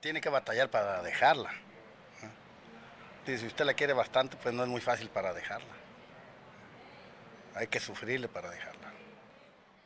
tiene que batallar para dejarla. Y si usted la quiere bastante, pues no es muy fácil para dejarla. Hay que sufrirle para dejarla.